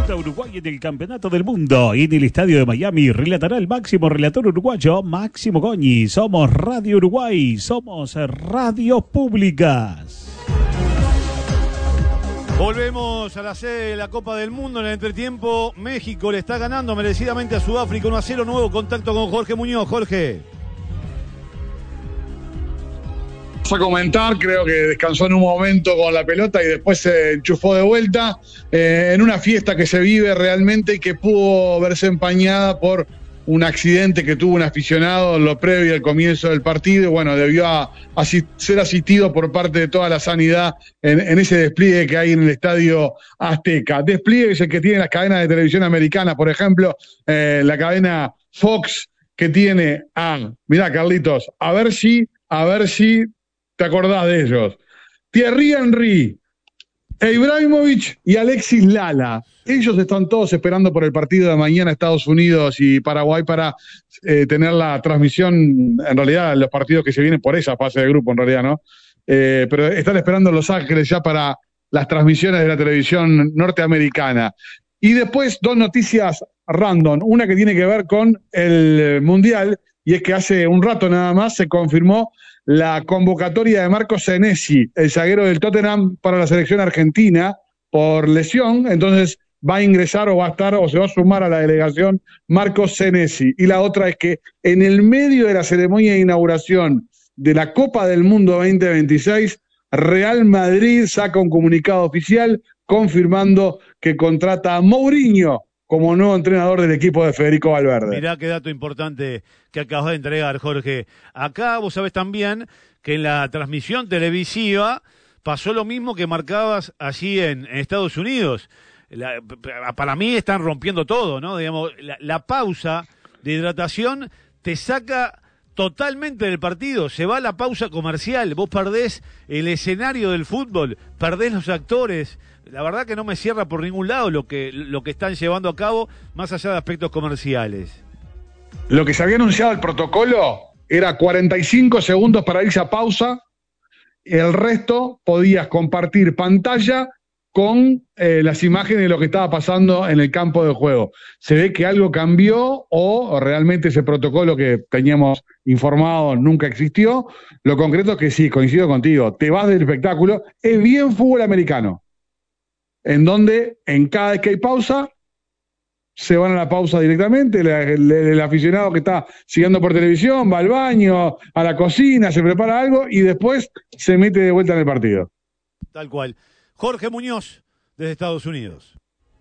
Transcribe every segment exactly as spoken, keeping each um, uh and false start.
Debuta Uruguay en el Campeonato del Mundo. En el Estadio de Miami relatará el máximo relator uruguayo, Máximo Goñi. Somos Radio Uruguay, somos radios públicas. Volvemos a la sede de la Copa del Mundo en el entretiempo. México le está ganando merecidamente a Sudáfrica uno a cero. Nuevo contacto con Jorge Muñoz. Jorge. Vamos a comentar, creo que descansó en un momento con la pelota y después se enchufó de vuelta eh, en una fiesta que se vive realmente y que pudo verse empañada por un accidente que tuvo un aficionado en lo previo al comienzo del partido. Bueno, debió a, a ser asistido por parte de toda la sanidad en, en ese despliegue que hay en el Estadio Azteca. Despliegue es el que tiene las cadenas de televisión americanas, por ejemplo, eh, la cadena Fox, que tiene a, mirá Carlitos, a ver si, a ver si te acordás de ellos. Thierry Henry, Ibrahimovic y Alexis Lala. Ellos están todos esperando por el partido de mañana Estados Unidos y Paraguay para eh, tener la transmisión, en realidad los partidos que se vienen por esa fase de grupo en realidad, ¿no? Eh, pero están esperando en Los Ángeles ya para las transmisiones de la televisión norteamericana. Y después dos noticias random, una que tiene que ver con el Mundial, y es que hace un rato nada más se confirmó la convocatoria de Marcos Senesi, el zaguero del Tottenham, para la selección argentina por lesión. Entonces va a ingresar o va a estar o se va a sumar a la delegación Marcos Senesi. Y la otra es que en el medio de la ceremonia de inauguración de la Copa del Mundo veinte veintiséis, Real Madrid saca un comunicado oficial confirmando que contrata a Mourinho como nuevo entrenador del equipo de Federico Valverde. Mirá qué dato importante que acabas de entregar, Jorge. Acá vos sabés también que en la transmisión televisiva pasó lo mismo que marcabas allí en, en Estados Unidos. La, para mí están rompiendo todo, ¿no? Digamos, la, la pausa de hidratación te saca totalmente del partido. Se va a la pausa comercial, vos perdés el escenario del fútbol, perdés los actores. La verdad que no me cierra por ningún lado lo que, lo que están llevando a cabo, más allá de aspectos comerciales. Lo que se había anunciado el protocolo era cuarenta y cinco segundos para irse a pausa, el resto podías compartir pantalla con eh, las imágenes de lo que estaba pasando en el campo de juego. Se ve que algo cambió o realmente ese protocolo que teníamos informado nunca existió. Lo concreto es que sí, coincido contigo, te vas del espectáculo, es bien fútbol americano, en donde en cada vez que hay pausa, se van a la pausa directamente, el, el, el aficionado que está siguiendo por televisión va al baño, a la cocina, se prepara algo y después se mete de vuelta en el partido. Tal cual. Jorge Muñoz, desde Estados Unidos.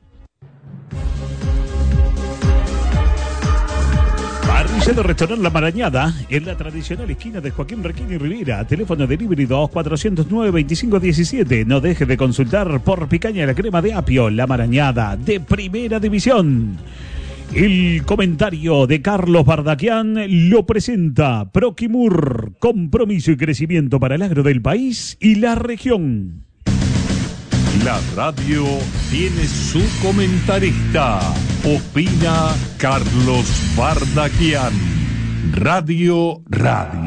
Parrillero Restaurante La Marañada, en la tradicional esquina de Joaquín Requín y Rivera. Teléfono delivery dos cuatrocientos nueve veinticinco diecisiete. No deje de consultar por picaña la crema de apio. La Marañada, de primera división. El comentario de Carlos Bardaquian lo presenta Proquimur, compromiso y crecimiento para el agro del país y la región. La radio tiene su comentarista. Opina Carlos Bardaquian. Radio Radio.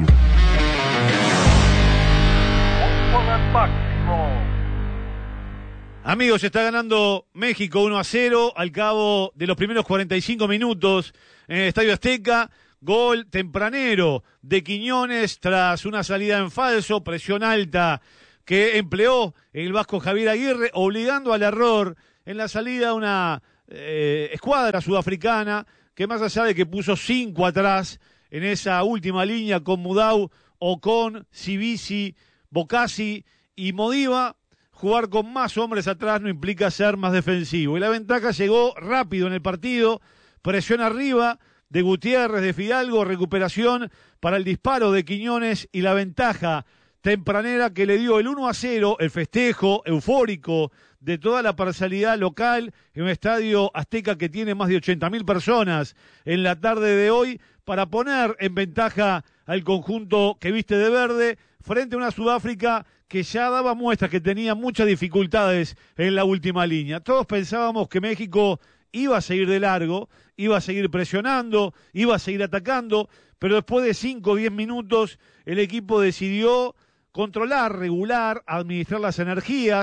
Amigos, está ganando México uno a cero al cabo de los primeros cuarenta y cinco minutos en el Estadio Azteca. Gol tempranero de Quiñones tras una salida en falso, presión alta que empleó el vasco Javier Aguirre, obligando al error en la salida a una eh, escuadra sudafricana que, más allá de que puso cinco atrás en esa última línea con Mudau, Ocon, Cibisi, Bocasi y Modiva, jugar con más hombres atrás no implica ser más defensivo. Y la ventaja llegó rápido en el partido, presión arriba de Gutiérrez, de Fidalgo, recuperación para el disparo de Quiñones y la ventaja tempranera que le dio el uno a cero, el festejo eufórico de toda la parcialidad local en un estadio Azteca que tiene más de ochenta mil personas en la tarde de hoy, para poner en ventaja al conjunto que viste de verde frente a una Sudáfrica que ya daba muestras que tenía muchas dificultades en la última línea. Todos pensábamos que México iba a seguir de largo, iba a seguir presionando, iba a seguir atacando, pero después de cinco o diez minutos el equipo decidió controlar, regular, administrar las energías,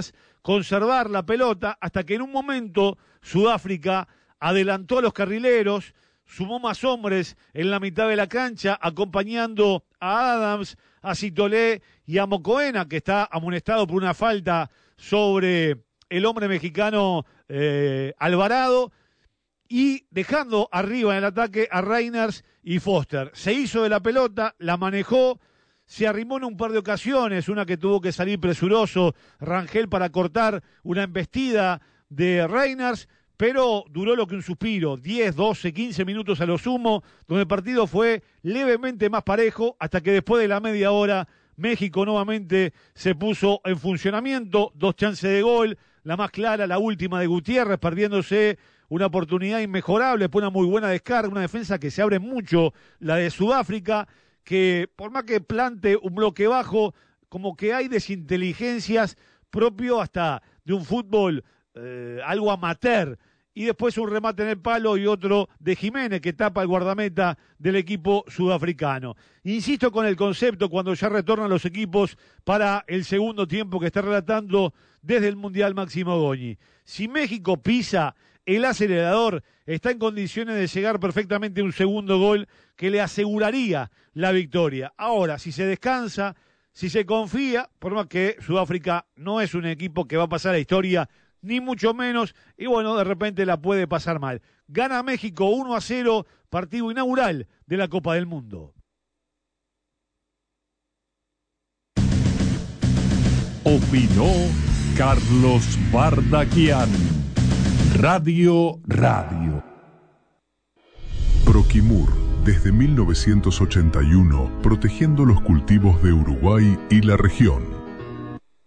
conservar la pelota hasta que en un momento Sudáfrica adelantó a los carrileros, sumó más hombres en la mitad de la cancha, acompañando a Adams, a Citolé y a Mocoena, que está amonestado por una falta sobre el hombre mexicano eh, Alvarado, y dejando arriba en el ataque a Reiners y Foster. Se hizo de la pelota, la manejó, se arrimó en un par de ocasiones, una que tuvo que salir presuroso Rangel para cortar una embestida de Reiners, pero duró lo que un suspiro, diez, doce, quince minutos a lo sumo, donde el partido fue levemente más parejo, hasta que después de la media hora México nuevamente se puso en funcionamiento, dos chances de gol, la más clara, la última de Gutiérrez, perdiéndose una oportunidad inmejorable, después una muy buena descarga, una defensa que se abre mucho, la de Sudáfrica, que por más que plante un bloque bajo, como que hay desinteligencias propio hasta de un fútbol eh, algo amateur, y después un remate en el palo y otro de Jiménez que tapa el guardameta del equipo sudafricano. Insisto con el concepto cuando ya retornan los equipos para el segundo tiempo que está relatando desde el Mundial Máximo Goñi. Si México pisa el acelerador, está en condiciones de llegar perfectamente a un segundo gol que le aseguraría la victoria. Ahora, si se descansa, si se confía, por más que Sudáfrica no es un equipo que va a pasar a la historia, ni mucho menos, y bueno, de repente la puede pasar mal. Gana México uno a cero, partido inaugural de la Copa del Mundo. Opinó Carlos Bardaquian. Radio Radio. Proquimur, desde mil novecientos ochenta y uno, protegiendo los cultivos de Uruguay y la región.